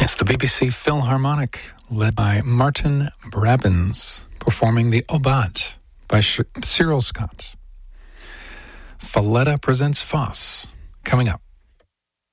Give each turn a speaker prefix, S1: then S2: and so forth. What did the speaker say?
S1: It's the BBC Philharmonic, led by Martin Brabbins, performing the Obat by Cyril Scott. Falletta presents Foss, coming up.